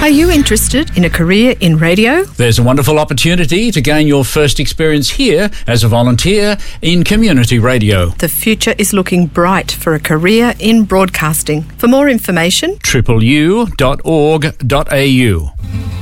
you interested in a career in radio? There's a wonderful opportunity to gain your first experience here as a volunteer in community radio. The future is looking bright for a career in broadcasting. For more information, tripleu.org.au.